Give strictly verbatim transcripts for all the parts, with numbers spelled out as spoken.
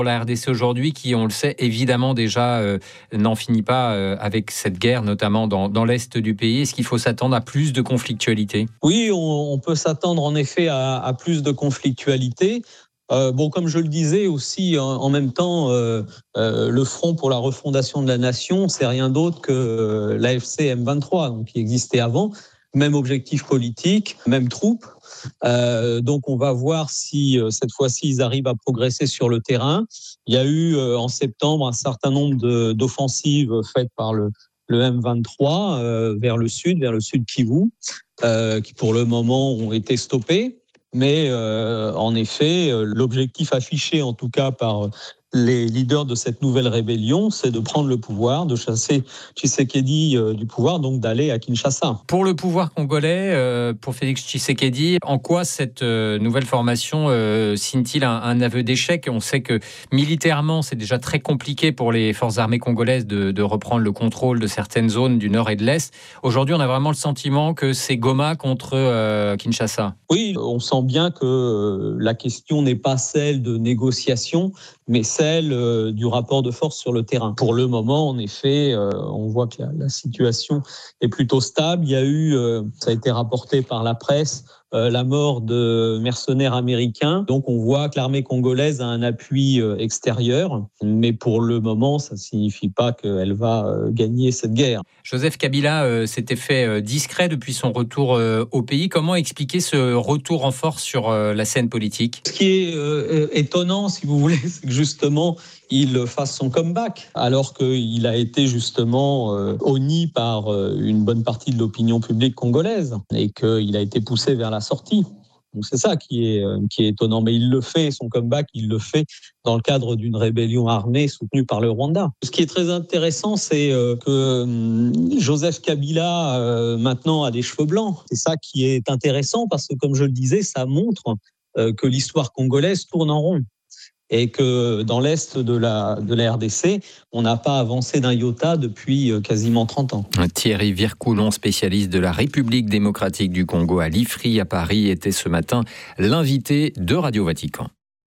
Pour la R D C aujourd'hui, qui, on le sait, évidemment déjà euh, n'en finit pas euh, avec cette guerre, notamment dans, dans l'Est du pays. Est-ce qu'il faut s'attendre à plus de conflictualité ? Oui, on, on peut s'attendre en effet à, à plus de conflictualité. Euh, bon, comme je le disais aussi, en, en même temps, euh, euh, le Front pour la refondation de la nation, c'est rien d'autre que euh, l'A F C M vingt-trois, donc qui existait avant. Même objectif politique, même troupe. Euh, donc, on va voir si euh, cette fois-ci ils arrivent à progresser sur le terrain. Il y a eu euh, en septembre un certain nombre de, d'offensives faites par le, le M vingt-trois euh, vers le sud, vers le sud Kivu, euh, qui pour le moment ont été stoppées. Mais euh, en effet, l'objectif affiché, en tout cas par les leaders de cette nouvelle rébellion, c'est de prendre le pouvoir, de chasser Tshisekedi euh, du pouvoir, donc d'aller à Kinshasa. Pour le pouvoir congolais, euh, pour Félix Tshisekedi, en quoi cette euh, nouvelle formation euh, signe-t-il un, un aveu d'échec ? On sait que militairement, c'est déjà très compliqué pour les forces armées congolaises de, de reprendre le contrôle de certaines zones du nord et de l'est. Aujourd'hui, on a vraiment le sentiment que c'est Goma contre euh, Kinshasa. Oui, on sent bien que euh, la question n'est pas celle de négociation, mais celle euh, du rapport de force sur le terrain. Pour le moment, en effet, euh, on voit que la, la situation est plutôt stable. Il y a eu, euh, ça a été rapporté par la presse, euh, la mort de mercenaires américains. Donc on voit que l'armée congolaise a un appui euh, extérieur, mais pour le moment, ça ne signifie pas qu'elle va euh, gagner cette guerre. Joseph Kabila euh, s'était fait euh, discret depuis son retour euh, au pays. Comment expliquer ce retour en force sur euh, la scène politique ? Ce qui est euh, étonnant, si vous voulez, c'est que justement, il fasse son comeback, alors qu'il a été justement euh, honni par euh, une bonne partie de l'opinion publique congolaise et qu'il a été poussé vers la sortie. Donc c'est ça qui est, euh, qui est étonnant. Mais il le fait, son comeback, il le fait dans le cadre d'une rébellion armée soutenue par le Rwanda. Ce qui est très intéressant, c'est euh, que euh, Joseph Kabila, euh, maintenant, a des cheveux blancs. C'est ça qui est intéressant parce que, comme je le disais, ça montre euh, que l'histoire congolaise tourne en rond. Et que dans l'Est de la, de la R D C, on n'a pas avancé d'un iota depuis quasiment trente ans. Thierry Vircoulon, spécialiste de la République démocratique du Congo à l'I F R I à Paris, était ce matin l'invité de Radio Vatican.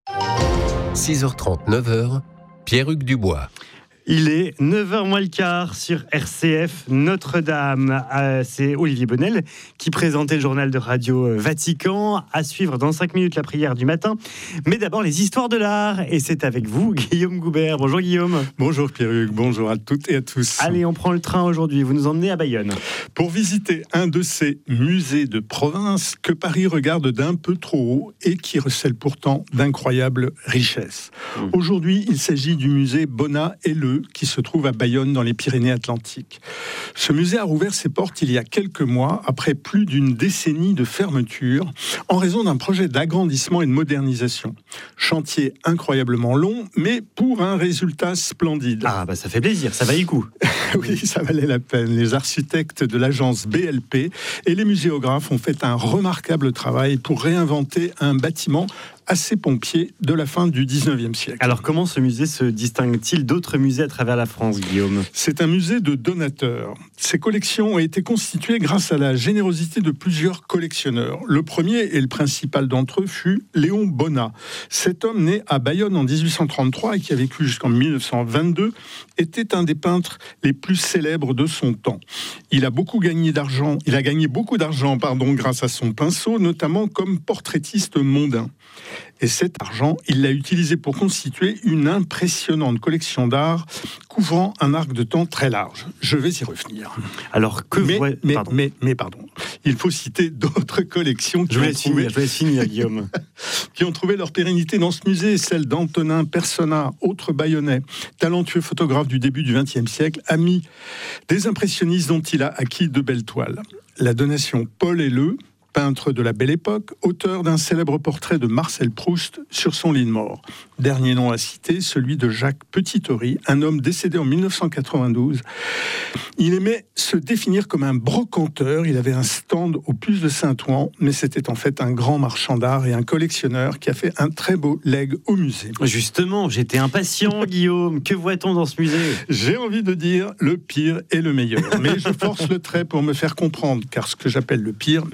six heures trente, neuf heures, Pierre-Hugues Dubois. Il est neuf heures moins le quart sur R C F Notre-Dame. Euh, c'est Olivier Bonnel qui présentait le journal de Radio Vatican. À suivre dans cinq minutes la prière du matin. Mais d'abord les histoires de l'art. Et c'est avec vous, Guillaume Goubert. Bonjour Guillaume. Bonjour Pierre-Hugues, bonjour à toutes et à tous. Allez, on prend le train aujourd'hui. Vous nous emmenez à Bayonne. Pour visiter un de ces musées de province que Paris regarde d'un peu trop haut et qui recèle pourtant d'incroyables richesses. Mmh. Aujourd'hui, il s'agit du musée Bonnat et Le qui se trouve à Bayonne dans les Pyrénées-Atlantiques. Ce musée a rouvert ses portes il y a quelques mois après plus d'une décennie de fermeture en raison d'un projet d'agrandissement et de modernisation. Chantier incroyablement long, mais pour un résultat splendide. Ah bah ça fait plaisir, ça valait le coup. Oui, ça valait la peine. Les architectes de l'agence B L P et les muséographes ont fait un remarquable travail pour réinventer un bâtiment assez pompier de la fin du dix-neuvième siècle. Alors comment ce musée se distingue-t-il d'autres musées à travers la France, Guillaume ? C'est un musée de donateurs. Ces collections ont été constituées grâce à la générosité de plusieurs collectionneurs. Le premier et le principal d'entre eux fut Léon Bonnat. Cet homme né à Bayonne en dix-huit cent trente-trois et qui a vécu jusqu'en mille neuf cent vingt-deux était un des peintres les plus célèbres de son temps. Il a beaucoup gagné d'argent, il a gagné beaucoup d'argent, pardon, grâce à son pinceau, notamment comme portraitiste mondain. Et cet argent, il l'a utilisé pour constituer une impressionnante collection d'art couvrant un arc de temps très large. Je vais y revenir. Alors que mais, vous... mais, pardon. mais, mais pardon, il faut citer d'autres collections qui je ont, vais trouvé, finir, je vais finir, Guillaume. qui ont trouvé leur pérennité dans ce musée, celle d'Antonin Persona, autre bayonnais, talentueux photographe du début du vingtième siècle, ami des impressionnistes dont il a acquis de belles toiles. La donation Paul Helleu, peintre de la Belle Époque, auteur d'un célèbre portrait de Marcel Proust sur son lit de mort. Dernier nom à citer, celui de Jacques Petit-Ory, un homme décédé en mille neuf cent quatre-vingt-douze. Il aimait se définir comme un brocanteur. Il avait un stand au Puce de Saint-Ouen, mais c'était en fait un grand marchand d'art et un collectionneur qui a fait un très beau legs au musée. Justement, j'étais impatient, Guillaume. Que voit-on dans ce musée ? J'ai envie de dire le pire et le meilleur. Mais je force le trait pour me faire comprendre, car ce que j'appelle le pire mérite un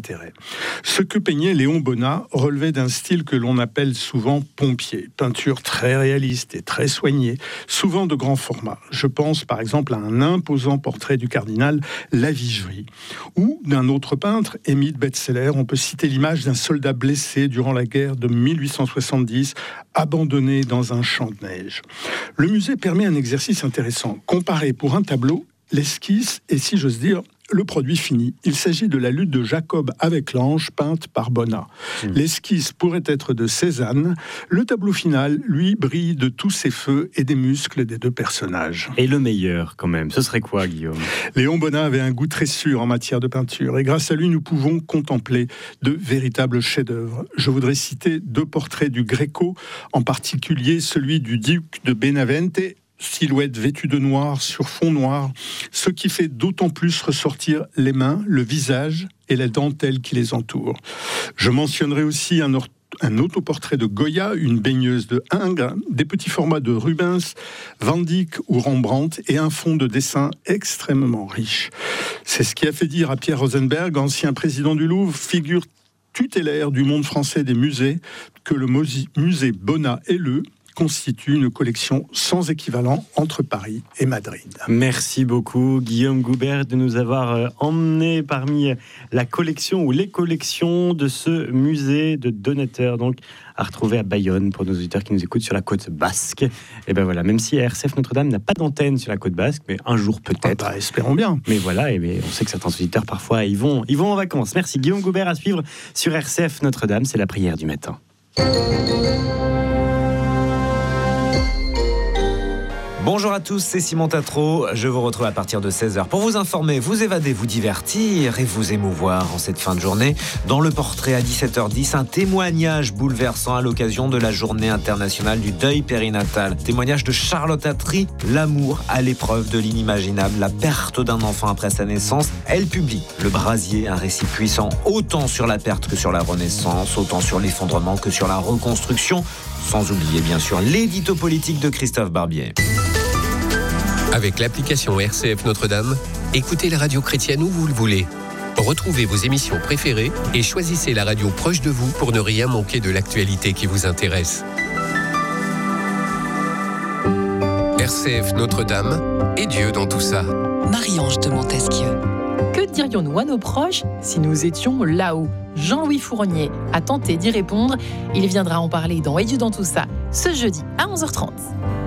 intérêt. Ce que peignait Léon Bonnat relevait d'un style que l'on appelle souvent pompier, peinture très réaliste et très soignée, souvent de grand format. Je pense par exemple à un imposant portrait du cardinal Lavigerie, ou d'un autre peintre, Émile Betzeler. On peut citer l'image d'un soldat blessé durant la guerre de mille huit cent soixante-dix, abandonné dans un champ de neige. Le musée permet un exercice intéressant, comparer pour un tableau l'esquisse et, si j'ose dire, le produit fini. Il s'agit de la lutte de Jacob avec l'ange, peinte par Bonnat. Mmh. L'esquisse pourrait être de Cézanne. Le tableau final, lui, brille de tous ses feux et des muscles des deux personnages. Et le meilleur, quand même, ce serait quoi, Guillaume ? Léon Bonnat avait un goût très sûr en matière de peinture, et grâce à lui, nous pouvons contempler de véritables chefs-d'œuvre. Je voudrais citer deux portraits du Gréco, en particulier celui du duc de Benavente, silhouette vêtue de noir sur fond noir, ce qui fait d'autant plus ressortir les mains, le visage et la dentelle qui les entoure. Je mentionnerai aussi un, or- un autoportrait de Goya, une baigneuse de Ingres, des petits formats de Rubens, Van Dyck ou Rembrandt et un fond de dessin extrêmement riche. C'est ce qui a fait dire à Pierre Rosenberg, ancien président du Louvre, figure tutélaire du monde français des musées, que le musée Bonnat et le constitue une collection sans équivalent entre Paris et Madrid. Merci beaucoup Guillaume Goubert de nous avoir emmené parmi la collection ou les collections de ce musée de donateurs, donc à retrouver à Bayonne pour nos auditeurs qui nous écoutent sur la côte basque. Et ben voilà, même si R C F Notre-Dame n'a pas d'antenne sur la côte basque, mais un jour peut-être. Ah bah, espérons bien. Mais voilà, et bien, on sait que certains auditeurs parfois ils vont, ils vont en vacances. Merci Guillaume Goubert, à suivre sur R C F Notre-Dame, c'est la prière du matin. Bonjour à tous, c'est Simon Tatro. Je vous retrouve à partir de seize heures pour vous informer, vous évader, vous divertir et vous émouvoir en cette fin de journée. Dans le portrait à dix-sept heures dix, un témoignage bouleversant à l'occasion de la journée internationale du deuil périnatal. Témoignage de Charlotte Attry, l'amour à l'épreuve de l'inimaginable, la perte d'un enfant après sa naissance. Elle publie Le Brasier, un récit puissant autant sur la perte que sur la renaissance, autant sur l'effondrement que sur la reconstruction. Sans oublier bien sûr l'édito politique de Christophe Barbier. Avec l'application R C F Notre-Dame, écoutez la radio chrétienne où vous le voulez. Retrouvez vos émissions préférées et choisissez la radio proche de vous pour ne rien manquer de l'actualité qui vous intéresse. R C F Notre-Dame et Dieu dans tout ça. Marie-Ange de Montesquieu. Que dirions-nous à nos proches si nous étions là-haut ? Jean-Louis Fournier a tenté d'y répondre. Il viendra en parler dans Et Dieu dans tout ça, ce jeudi à onze heures trente.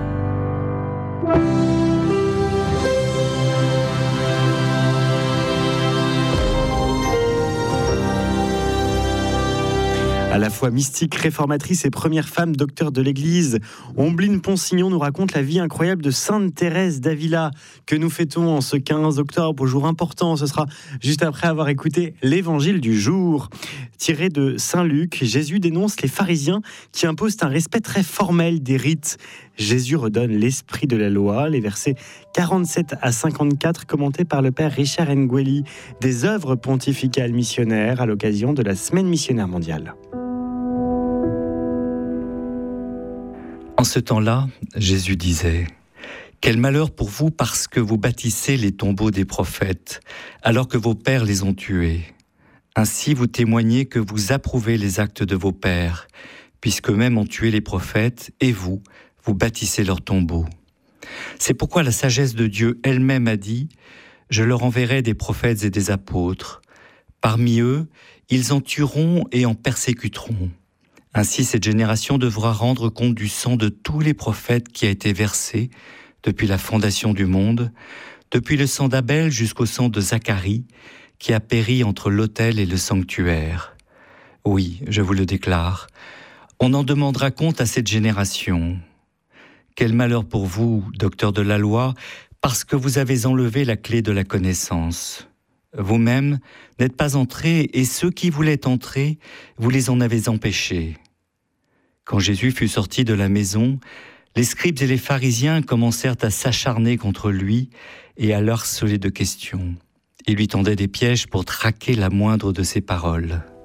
À la fois mystique, réformatrice et première femme docteur de l'Église, Ombline Ponsignon nous raconte la vie incroyable de Sainte Thérèse d'Avila, que nous fêtons en ce quinze octobre, jour important. Ce sera juste après avoir écouté l'Évangile du jour. Tiré de Saint Luc, Jésus dénonce les pharisiens qui imposent un respect très formel des rites. Jésus redonne l'esprit de la loi, les versets quarante-sept à cinquante-quatre, commentés par le père Richard Ngueli, des œuvres pontificales missionnaires à l'occasion de la Semaine missionnaire mondiale. En ce temps-là, Jésus disait « Quel malheur pour vous parce que vous bâtissez les tombeaux des prophètes, alors que vos pères les ont tués. Ainsi vous témoignez que vous approuvez les actes de vos pères, puisqu'eux-mêmes ont tué les prophètes, et vous, vous bâtissez leurs tombeaux. C'est pourquoi la sagesse de Dieu elle-même a dit « Je leur enverrai des prophètes et des apôtres. Parmi eux, ils en tueront et en persécuteront. Ainsi, cette génération devra rendre compte du sang de tous les prophètes qui a été versé depuis la fondation du monde, depuis le sang d'Abel jusqu'au sang de Zacharie, qui a péri entre l'autel et le sanctuaire. Oui, je vous le déclare, on en demandera compte à cette génération. Quel malheur pour vous, docteurs de la loi, parce que vous avez enlevé la clé de la connaissance. Vous-même n'êtes pas entrés, et ceux qui voulaient entrer, vous les en avez empêchés. » Quand Jésus fut sorti de la maison, les scribes et les pharisiens commencèrent à s'acharner contre lui et à l'harceler de questions. Ils lui tendaient des pièges pour traquer la moindre de ses paroles.